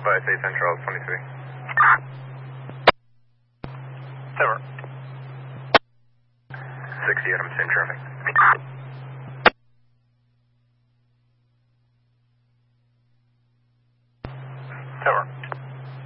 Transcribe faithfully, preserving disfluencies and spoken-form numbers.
by State Central twenty-three. Over. sixty, I'm same traffic.